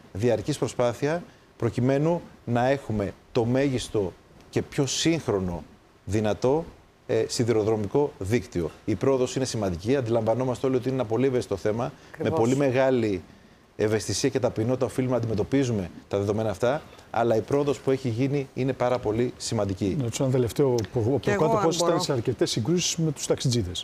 διαρκής προσπάθεια προκειμένου να έχουμε το μέγιστο και πιο σύγχρονο δυνατό σιδηροδρομικό δίκτυο. Η πρόοδος είναι σημαντική. Αντιλαμβανόμαστε όλοι ότι είναι ένα πολύ ευαίσθητο θέμα. Με πολύ μεγάλη ευαισθησία και ταπεινότητα οφείλουμε να αντιμετωπίζουμε τα δεδομένα αυτά. Αλλά η πρόοδος που έχει γίνει είναι πάρα πολύ σημαντική. Να ρωτήσω ένα τελευταίο. Ο προκάτοχος ήταν σε αρκετές συγκρούσεις με τους ταξιτζίδες.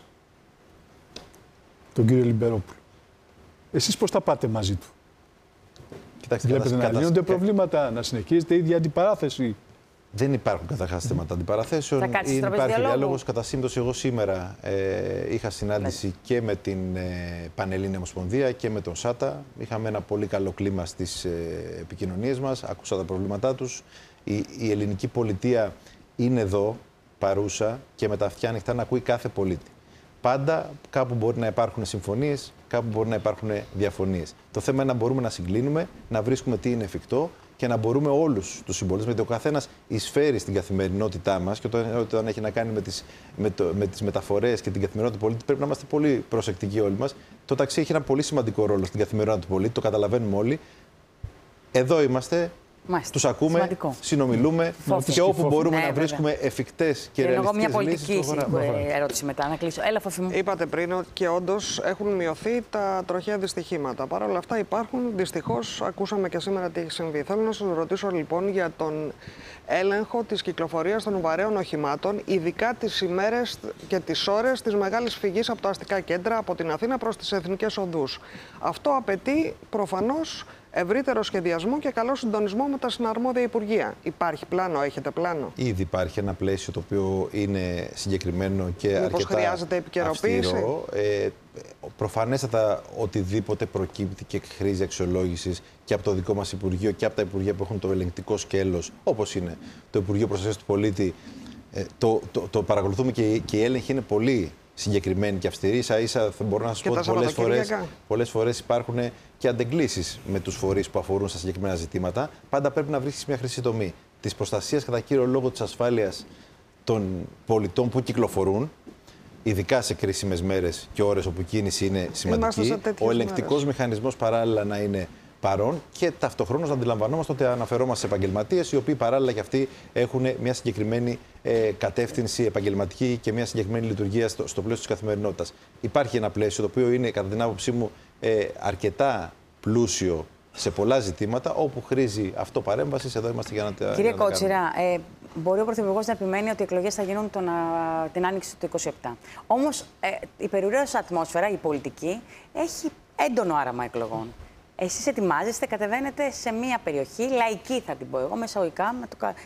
Τον κύριο Λιμπερόπουλο. Εσείς πώς τα πάτε μαζί του? Κοιτάξτε, βλέπετε να λύνονται προβλήματα, να συνεχίζεται η ίδια αντιπαράθεση? Δεν υπάρχουν καταρχάς θέματα αντιπαραθέσεων. Υπάρχει διάλογος. Κατά σύμπτωση, εγώ σήμερα είχα συνάντηση και με την Πανελλήνια Ομοσπονδία και με τον ΣΑΤΑ. Είχαμε ένα πολύ καλό κλίμα στις επικοινωνίες μας. Άκουσα τα προβλήματά τους. Η ελληνική πολιτεία είναι εδώ, παρούσα και με τα αυτιά ανοιχτά να ακούει κάθε πολίτη. Πάντα κάπου μπορεί να υπάρχουν συμφωνίες, κάπου μπορεί να υπάρχουν διαφωνίες. Το θέμα είναι να μπορούμε να συγκλίνουμε, να βρίσκουμε τι είναι εφικτό και να μπορούμε όλους τους συμπολίτες, γιατί ο καθένας εισφέρει στην καθημερινότητά μας και όταν έχει να κάνει με τις μεταφορές και την καθημερινότητα του πολίτη, πρέπει να είμαστε πολύ προσεκτικοί όλοι μας. Το ταξί έχει ένα πολύ σημαντικό ρόλο στην καθημερινότητα του πολίτη, το καταλαβαίνουμε όλοι. Εδώ είμαστε. Τους ακούμε, σημαντικό. Συνομιλούμε και όπου μπορούμε να βρίσκουμε εφικτές και ρεαλιστικές λύσεις. Εγώ μια πολιτική ερώτηση μετά να κλείσω. Έλα, Φωφή μου. Είπατε πριν ότι και όντως έχουν μειωθεί τα τροχαία δυστυχήματα. Παρ' όλα αυτά υπάρχουν, δυστυχώς, ακούσαμε και σήμερα τι έχει συμβεί. Θέλω να σας ρωτήσω λοιπόν για τον έλεγχο της κυκλοφορίας των βαρέων οχημάτων, ειδικά τις ημέρες και τις ώρες της μεγάλης φυγής από τα αστικά κέντρα, από την Αθήνα προς τις εθνικές οδούς. Αυτό απαιτεί προφανώς ευρύτερο σχεδιασμό και καλό συντονισμό με τα συναρμόδια υπουργεία. Υπάρχει πλάνο, έχετε πλάνο? Ήδη υπάρχει ένα πλαίσιο το οποίο είναι συγκεκριμένο και αρκετά χρειάζεται επικαιροποίηση? αυστηρό. Προφανέστατα οτιδήποτε προκύπτει και χρήζει αξιολόγησης και από το δικό μας Υπουργείο και από τα Υπουργεία που έχουν το ελεγκτικό σκέλος, όπως είναι το Υπουργείο Προστασίας του Πολίτη, το παρακολουθούμε και η έλεγχη είναι πολύ συγκεκριμένη και αυστηρή. Ίσα μπορώ να σας πω ότι πολλές φορές υπάρχουν και αντεγκλήσεις με τους φορείς που αφορούν στα συγκεκριμένα ζητήματα. Πάντα πρέπει να βρίσκεις μια χρυσή τομή της προστασίας κατά κύριο λόγο της ασφάλειας των πολιτών που κυκλοφορούν, ειδικά σε κρίσιμες μέρες και ώρες όπου η κίνηση είναι σημαντική. Ο ελεγκτικός μηχανισμός παράλληλα να είναι παρόν και ταυτοχρόνως να αντιλαμβανόμαστε ότι αναφερόμαστε σε επαγγελματίες οι οποίοι παράλληλα και αυτοί έχουν μια συγκεκριμένη κατεύθυνση επαγγελματική και μια συγκεκριμένη λειτουργία στο πλαίσιο της καθημερινότητας. Υπάρχει ένα πλαίσιο το οποίο είναι, κατά την άποψή μου, αρκετά πλούσιο σε πολλά ζητήματα, όπου χρήζει αυτό παρέμβασης. Εδώ είμαστε για να τα. Κύριε Κότσιρα, μπορεί ο Πρωθυπουργός να επιμένει ότι οι εκλογές θα γίνουν την άνοιξη του 2027. Όμως η περιουραίωσα ατμόσφαιρα, η πολιτική, έχει έντονο άραμα εκλογών. Εσείς ετοιμάζεστε, κατεβαίνετε σε μια περιοχή, λαϊκή θα την πω εγώ, μεσαγωγικά.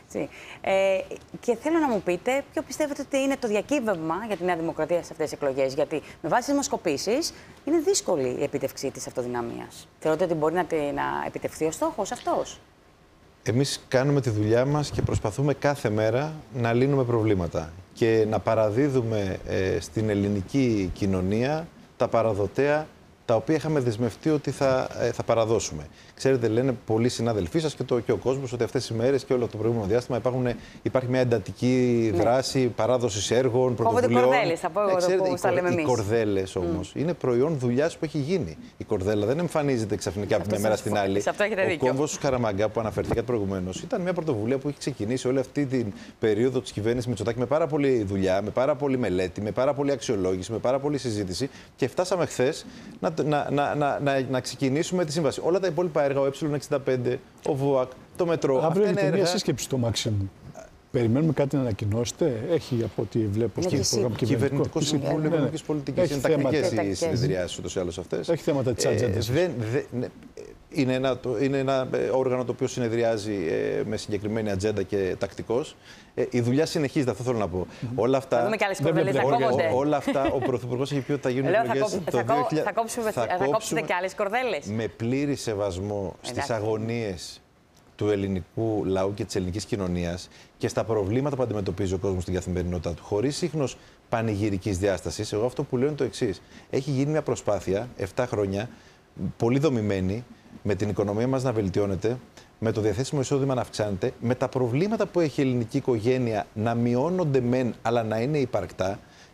Και θέλω να μου πείτε ποιο πιστεύετε ότι είναι το διακύβευμα για τη Νέα Δημοκρατία σε αυτές τις εκλογές. Γιατί με βάση τις δημοσκοπήσεις είναι δύσκολη η επίτευξη της αυτοδυναμίας. Θεωρείτε ότι μπορεί να επιτευχθεί ο στόχος αυτός? Εμείς κάνουμε τη δουλειά μας και προσπαθούμε κάθε μέρα να λύνουμε προβλήματα και να παραδίδουμε στην ελληνική κοινωνία τα παραδοτέα τα οποία είχαμε δεσμευτεί ότι θα παραδώσουμε. Ξέρετε, λένε πολλοί συνάδελφοί σας και ο κόσμος ότι αυτές τις ημέρες και όλο το προηγούμενο διάστημα υπάρχει μια εντατική δράση παράδοσης έργων, πρωτοβουλειών. Κόβονται κορδέλες, θα πω εγώ όπως τα λέμε εμείς. Οι κορδέλες όμως είναι προϊόν δουλειάς που έχει γίνει. Η κορδέλα δεν εμφανίζεται ξαφνικά από μια μέρα στην άλλη. Ο κόμβος του Καραμαγκά που αναφερθήκατε προηγουμένως ήταν μια πρωτοβουλία που έχει ξεκινήσει όλη αυτή την περίοδο της κυβέρνησης Μητσοτάκη με πάρα πολλή δουλειά, με πάρα πολλή μελέτη, με πάρα πολλή αξιολόγηση, με πάρα πολλή συζήτηση και φτάσαμε χθες να ξεκινήσουμε τη σύμβαση. Όλα τα υπόλοιπα έργα, ο Ε65, ο ΒΟΑΚ, το μετρό. Αύριο έχετε μια σύσκεψη στο Μάξιμου. Περιμένουμε κάτι να ανακοινώσετε. Έχει από ό,τι βλέπω στο πρόγραμμα Κυβερνητικό Συμβούλιο Οικονομικής Πολιτικής. Είναι τακτικές οι συνεδριάσεις ούτως ή άλλως αυτές. Έχει θέματα της ατζέντας. Είναι ένα όργανο το οποίο συνεδριάζει με συγκεκριμένη ατζέντα και τακτικώς. Η δουλειά συνεχίζεται, αυτό θέλω να πω. Όλα αυτά. Θα δούμε και άλλες κορδέλες να κόβονται. Όλα αυτά, ο Πρωθυπουργός έχει πει ότι θα γίνουν εκλογές το 2000. Θα κόψετε και άλλες κορδέλες. Με πλήρη σεβασμό στις αγωνίες του ελληνικού λαού και της ελληνικής κοινωνίας και στα προβλήματα που αντιμετωπίζει ο κόσμος στην καθημερινότητά του, χωρίς ίχνος πανηγυρικής διάστασης. Εγώ αυτό που λέω είναι το εξής. Έχει γίνει μια προσπάθεια 7 χρόνια, πολύ δομημένη, με την οικονομία μας να βελτιώνεται, με το διαθέσιμο εισόδημα να αυξάνεται, με τα προβλήματα που έχει η ελληνική οικογένεια να μειώνονται μεν, αλλά να είναι υπαρκτά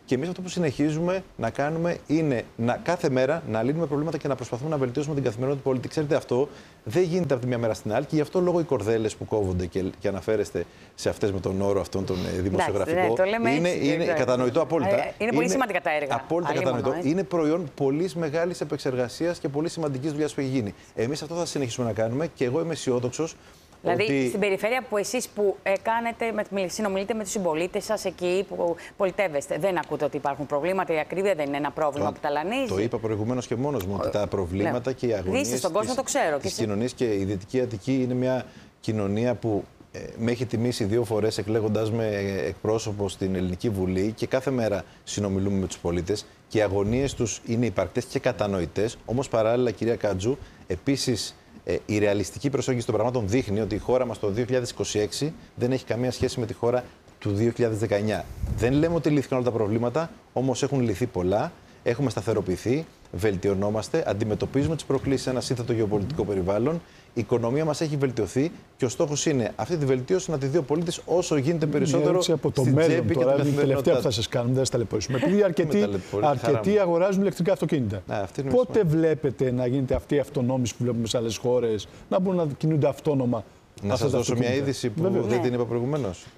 Και εμείς αυτό που συνεχίζουμε να κάνουμε είναι κάθε μέρα να λύνουμε προβλήματα και να προσπαθούμε να βελτιώσουμε την καθημερινότητα του πολίτη. Ξέρετε, αυτό δεν γίνεται από τη μια μέρα στην άλλη και γι' αυτό λόγω οι κορδέλες που κόβονται και αναφέρεστε σε αυτές με τον όρο αυτόν τον δημοσιογραφικό. Είναι κατανοητό απόλυτα. Είναι πολύ σημαντικά τα έργα. Απόλυτα κατανοητό. Είναι προϊόν πολύ μεγάλης επεξεργασίας και πολύ σημαντικής δουλειάς που έχει γίνει. Εμείς αυτό θα συνεχίσουμε να κάνουμε και εγώ είμαι αισιόδοξος. Δηλαδή, ότι... στην περιφέρεια που εσείς που συνομιλείτε με τους συμπολίτες σας εκεί που πολιτεύεστε, δεν ακούτε ότι υπάρχουν προβλήματα, η ακρίβεια δεν είναι ένα πρόβλημα που ταλανίζει? Το είπα προηγουμένως και μόνος μου, ότι τα προβλήματα και οι αγωνίες της κοινωνίας και η Δυτική Αττική είναι μια κοινωνία που με έχει τιμήσει 2 φορές εκλέγοντας με εκπρόσωπο στην Ελληνική Βουλή και κάθε μέρα συνομιλούμε με τους πολίτες και οι αγωνίες τους είναι υπαρκτές και κατανοητές. Όμως παράλληλα, κυρία Κάτζου, επίσης η ρεαλιστική προσέγγιση των πραγμάτων δείχνει ότι η χώρα μας το 2026 δεν έχει καμία σχέση με τη χώρα του 2019. Δεν λέμε ότι λύθηκαν όλα τα προβλήματα, όμως έχουν λυθεί πολλά, έχουμε σταθεροποιηθεί, βελτιωνόμαστε, αντιμετωπίζουμε τις προκλήσεις σε ένα σύνθετο γεωπολιτικό περιβάλλον, η οικονομία μας έχει βελτιωθεί και ο στόχος είναι αυτή τη βελτίωση να τη δει ο πολίτης όσο γίνεται περισσότερο από το μέλλον. Τώρα είναι η τελευταία που θα σας κάνουμε, δεν θα ταλαιπωρήσουμε. Επειδή αρκετοί αγοράζουν ηλεκτρικά αυτοκίνητα. Πότε βλέπετε να γίνεται αυτή η αυτονόμηση που βλέπουμε σε άλλες χώρες, να μπορούν να κινούνται αυτόνομα? Να σας δώσω μια είδηση που δεν την είπα προηγουμένως.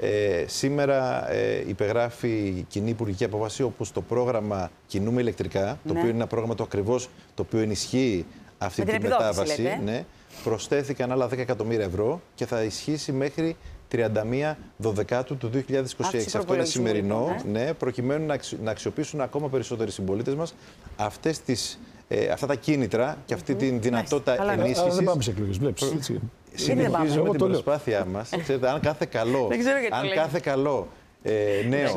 Σήμερα υπεγράφει κοινή υπουργική απόφαση όπου στο πρόγραμμα Κινούμε ηλεκτρικά, το οποίο είναι ένα πρόγραμμα το οποίο ενισχύει αυτή τη μετάβαση, προσθέθηκαν άλλα 10 εκατομμύρια ευρώ και θα ισχύσει μέχρι 31 Δωδεκάτου του 2026. Αυτό είναι σημερινό, προκειμένου να αξιοποιήσουν ακόμα περισσότεροι συμπολίτες μας αυτά τα κίνητρα και αυτή τη δυνατότητα ενίσχυσης. Δεν πάμε σε εκλογές, βλέπεις. Συνεχίζουμε την προσπάθειά μας. Ξέρετε, αν κάθε καλό νέο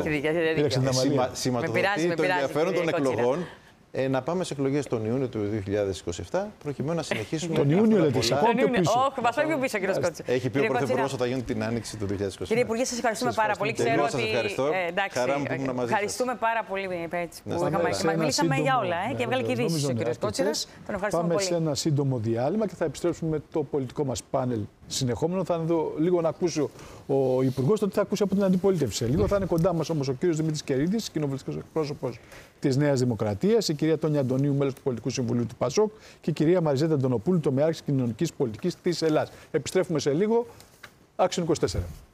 σηματοδοτεί το ενδιαφέρον των εκλογών, να πάμε σε εκλογές τον Ιούνιο του 2027, προκειμένου να συνεχίσουμε. Τον Ιούνιο λέτε, Όχι, μας φέρει πιο πίσω, κύριε Σκότσι. Έχει πει ο Πρωθυπουργός ότι θα γίνει την Άνοιξη του 2027. Κύριε Υπουργέ, σας ευχαριστούμε πάρα πολύ. Ξέρω ότι. Χαρά μου που ήμουν μαζί σας. Ευχαριστούμε πάρα πολύ που μιλήσαμε για όλα και έβγαλε και ειδήσεις ο κύριος Κότσιρας. Τον ευχαριστούμε πολύ. Πάμε σε ένα σύντομο διάλειμμα και θα επιστρέψουμε με το πολιτικό μας πάνελ συνεχόμενο. Θα δω λίγο να ακούσει ο Υπουργός το τι θα ακούσει από την αντιπολίτευση. Λίγο θα είναι κοντά μας όμως ο κύριος Δημήτρης Κερίδης, κοινοβουλευτικός εκπρόσωπος της Νέας Δημοκρατίας, η κυρία Τόνια Αντωνίου, μέλος του Πολιτικού Συμβουλίου του ΠΑΣΟΚ και η κυρία Μαριζέτα Αντωνοπούλου, τομεάρχης κοινωνικής πολιτικής της Ελλάδας. Επιστρέφουμε σε λίγο. Άξιον 24.